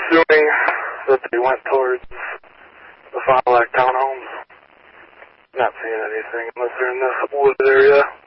assuming that they went towards the Fond du Lac townhomes. Not seeing anything unless they're in this wood area.